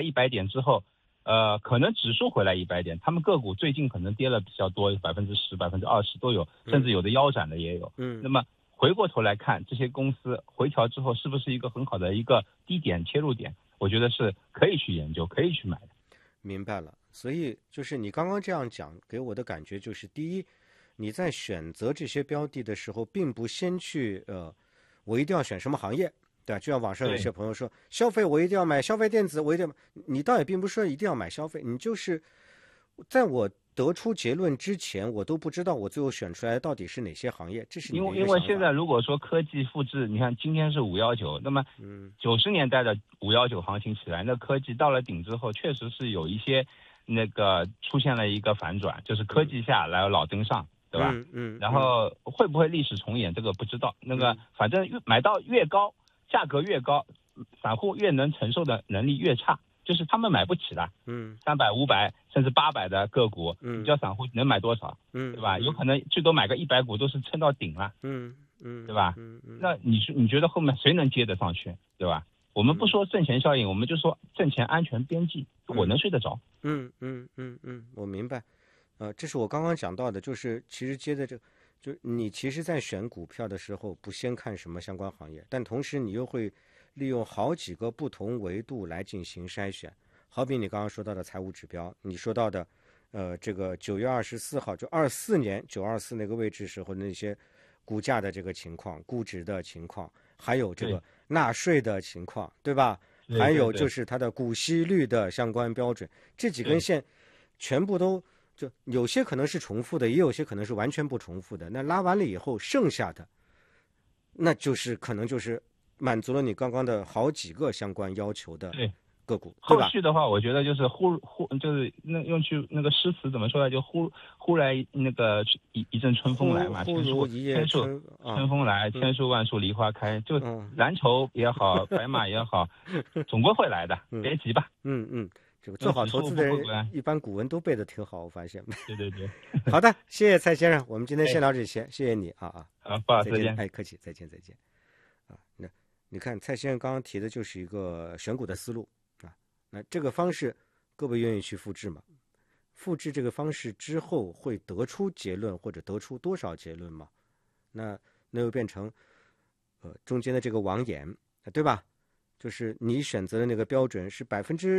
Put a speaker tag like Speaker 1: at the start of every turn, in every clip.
Speaker 1: 100点之后，可能指数回来100点，他们个股最近可能跌了比较多，10%、20%都有，甚至有的腰斩的也有。那么回过头来看，这些公司回调之后是不是一个很好的一个低点切入点？我觉得是可以去研究，可以去买的。
Speaker 2: 明白了。所以就是你刚刚这样讲，给我的感觉就是，第一，你在选择这些标的的时候，并不先去我一定要选什么行业，对吧？就像网上有些朋友说，消费我一定要买消费电子，我一定要买，你倒也并不是说一定要买消费，你就是在我得出结论之前，我都不知道我最后选出来到底是哪些行业，这是你的一个想法。
Speaker 1: 因为现在如果说科技复制，你看今天是519，那么90年代的519行情起来，那科技到了顶之后，确实是有一些那个出现了一个反转，就是科技下来老登上，对吧？然后会不会历史重演，这个不知道。那个反正买到越高，价格越高，散户越能承受的能力越差。就是他们买不起的，300、500甚至800的个股，你叫散户能买多少？对吧？有可能最多买个100股都是撑到顶了，对吧？那你觉得后面谁能接得上去，对吧？我们不说挣钱效应，我们就说挣钱安全边际，我能睡得着。
Speaker 2: 我明白。这是我刚刚讲到的，就是其实接着就你其实在选股票的时候，不先看什么相关行业，但同时你又会利用好几个不同维度来进行筛选。好比你刚刚说到的财务指标，你说到的这个9月24号就24年924那个位置时候那些股价的这个情况，估值的情况，还有这个纳税的情况，对吧？还有就是它的股息率的相关标准，这几根线全部都就有些可能是重复的，也有些可能是完全不重复的。那拉完了以后，剩下的那就是可能就是满足了你刚刚的好几个相关要求的个股，对吧？
Speaker 1: 后续的话，我觉得就是就是用去那个诗词怎么说呢？就忽来那个一阵春风来嘛，
Speaker 2: 忽如一夜
Speaker 1: 春风来，千树万树梨花开。就蓝筹也好，白马也好，总归会来的，别急吧。
Speaker 2: 这个做好投资的人，一般古文都背得挺好，我发现。
Speaker 1: 对。
Speaker 2: 好的，谢谢蔡先生，我们今天先聊这些，谢谢你啊。
Speaker 1: 好，不好，再见。
Speaker 2: 客气，再见。那你看蔡先生刚刚提的就是一个选股的思路啊，那这个方式各位愿意去复制吗？复制这个方式之后会得出结论或者得出多少结论吗？那又变成中间的这个网眼，对吧？就是你选择的那个标准是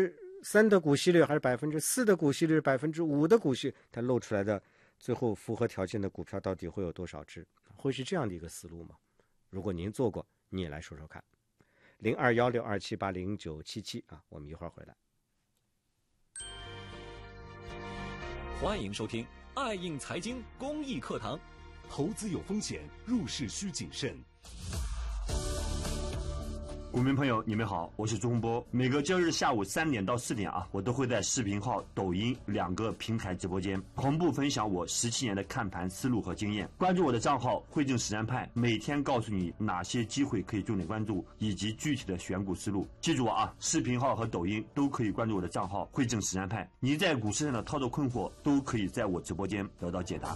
Speaker 2: 3%的股息率，还是4%的股息率，5%的股息，它露出来的最后符合条件的股票到底会有多少只？会是这样的一个思路吗？如果您做过，你也来说说看。0216278097啊，我们一会儿回来。
Speaker 3: 欢迎收听爱映财经公益课堂。
Speaker 4: 投资有风险，入市需谨慎。股民朋友，你们好，我是钟波。每个周日下午3点到4点啊，我都会在视频号、抖音2个平台直播间同步分享我17年的看盘思路和经验。关注我的账号汇正实战派，每天告诉你哪些机会可以重点关注，以及具体的选股思路。记住啊，视频号和抖音都可以关注我的账号汇正实战派。您在股市上的操作困惑，都可以在我直播间得到解答。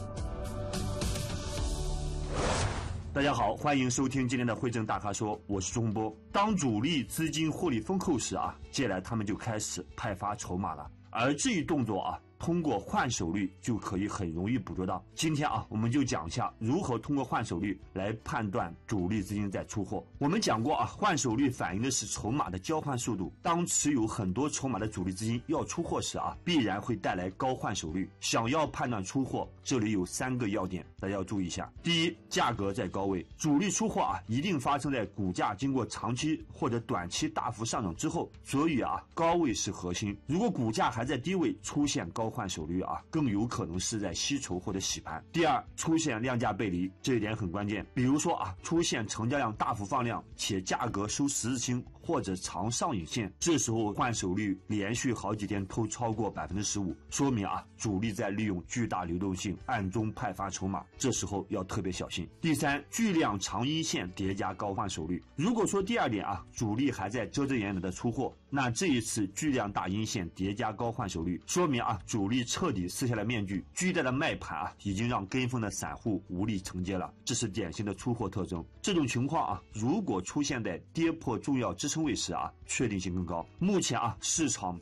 Speaker 4: 大家好，欢迎收听今天的汇正大咖说，我是钟波。当主力资金获利丰厚时啊，接下来他们就开始派发筹码了，而这一动作啊，通过换手率就可以很容易捕捉到。今天啊，我们就讲一下如何通过换手率来判断主力资金在出货。我们讲过啊，换手率反映的是筹码的交换速度。当持有很多筹码的主力资金要出货时啊，必然会带来高换手率。想要判断出货，这里有3个要点，大家要注意一下。第一，价格在高位，主力出货啊，一定发生在股价经过长期或者短期大幅上涨之后，所以啊，高位是核心。如果股价还在低位出现高换手率啊，更有可能是在吸筹或者洗盘。第二，出现量价背离，这一点很关键。比如说啊，出现成交量大幅放量，且价格收十字星或者长上影线，这时候换手率连续好几天都超过15%，说明啊，主力在利用巨大流动性暗中派发筹码，这时候要特别小心。第三，巨量长阴线叠加高换手率。如果说第二点啊，主力还在遮遮掩掩的出货，那这一次巨量大阴线叠加高换手率，说明啊，主力彻底撕下了面具，巨大的卖盘啊，已经让跟风的散户无力承接了，这是典型的出货特征。这种情况啊，如果出现在跌破重要支撑位时啊，确定性更高。目前啊，市场